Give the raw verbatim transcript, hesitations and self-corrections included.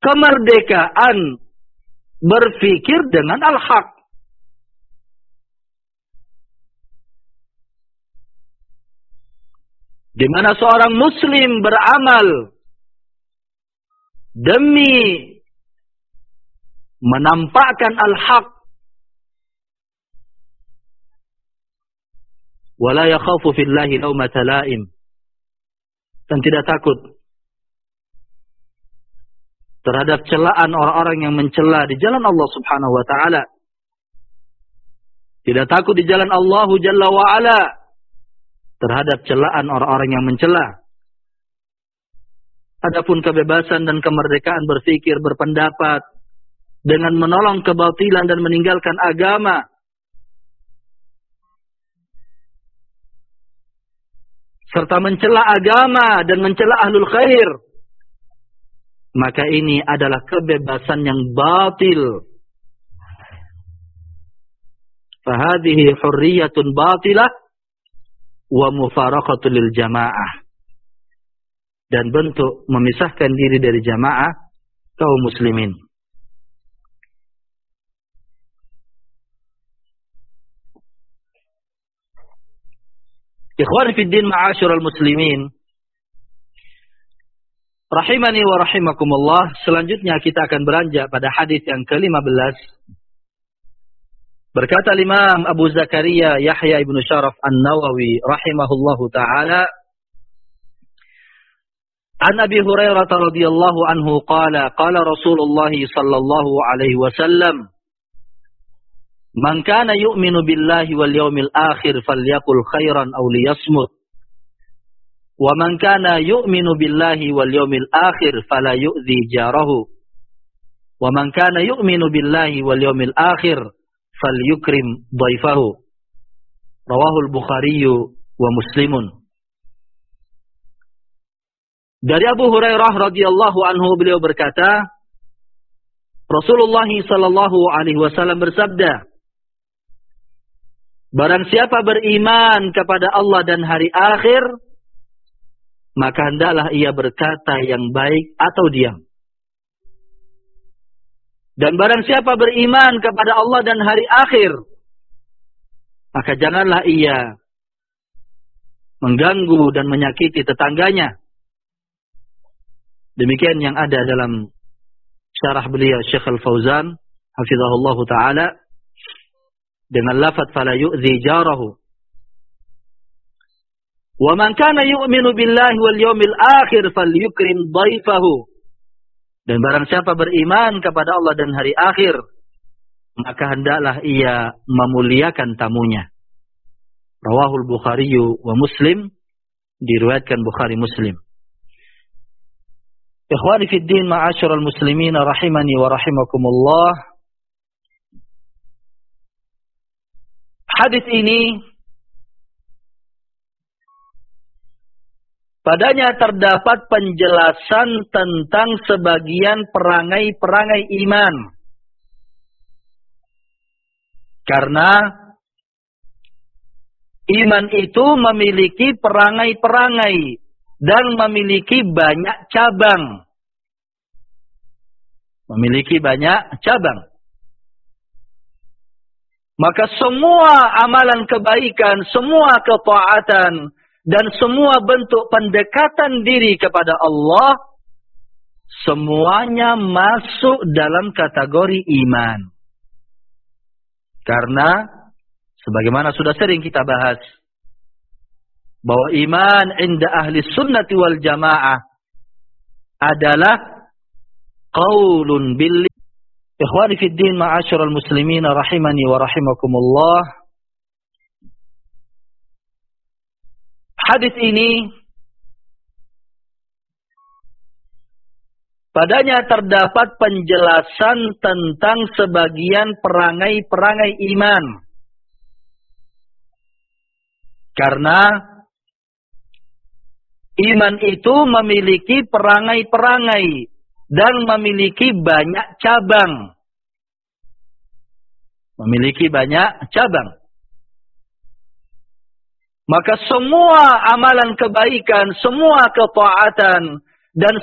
kemerdekaan berpikir dengan al-haq. Di mana seorang muslim beramal demi menampakkan al-haq, wala yakhafu fillahi laumata laim, dan tidak takut terhadap celaan orang-orang yang mencela di jalan Allah Subhanahu wa taala. Tidak takut di jalan Allah Jalla wa ala terhadap celaan orang-orang yang mencela. Adapun kebebasan dan kemerdekaan berpikir, berpendapat dengan menolong kebatilan dan meninggalkan agama, serta mencela agama dan mencela ahlul khair, maka ini adalah kebebasan yang batil. Fahadihi hurriyatun batilah wa mufaraqatul lil jamaah, dan bentuk memisahkan diri dari jamaah kaum muslimin. Ikhwani fid din, ma'asyiral muslimin, rahimani wa rahimakumullah. Selanjutnya kita akan beranjak pada hadis yang ke lima belas. Berkata Imam Abu Zakaria Yahya ibn Sharaf An-Nawawi rahimahullahu ta'ala, An Abi Hurairah radhiyallahu anhu qala qala Rasulullah sallallahu alaihi wasallam, Man kana yu'minu billahi wal yawmil akhir falyakul khairan aw liyasmut, wa man kana yu'minu billahi wal yawmil akhir fala yu'dhi jarahu, wa man kana yu'minu billahi wal yawmil akhir falyukrim dhaifahu. Rawahul Bukhari wa Muslimun. Dari Abu Hurairah radhiyallahu anhu, beliau berkata, Rasulullah sallallahu alaihi wasallam bersabda, barang siapa beriman kepada Allah dan hari akhir, maka hendaklah ia berkata yang baik atau diam. Dan barang siapa beriman kepada Allah dan hari akhir, maka janganlah ia mengganggu dan menyakiti tetangganya. Demikian yang ada dalam syarah beliau Syekh Al-Fauzan hafizahullah ta'ala dengan lafaz fala yu'zi jarahu. Wa man kana yu'minu billahi wal yawmil akhir falyukrim dhaifahu. Dan barang siapa beriman kepada Allah dan hari akhir, maka hendaklah ia memuliakan tamunya. Rawahul Bukhari wa Muslim, diriwayatkan Bukhari Muslim. Ikhwani fid din, ma'asyiral muslimin rahimani wa rahimakumullah. Hadis ini padanya terdapat penjelasan tentang sebagian perangai-perangai iman. Karena iman itu memiliki perangai-perangai dan memiliki banyak cabang. Memiliki banyak cabang. Maka semua amalan kebaikan, semua ketaatan, dan semua bentuk pendekatan diri kepada Allah, semuanya masuk dalam kategori iman. Karena sebagaimana sudah sering kita bahas, bahwa iman inda ahli sunnati wal jamaah adalah qaulun bil. Ikhwani fid din, ma'asyiral muslimin rahimani wa rahimakumullah. Hadis ini padanya terdapat penjelasan tentang sebagian perangai-perangai iman. Karena iman itu memiliki perangai-perangai dan memiliki banyak cabang. Memiliki banyak cabang. Maka semua amalan kebaikan, semua ketaatan, dan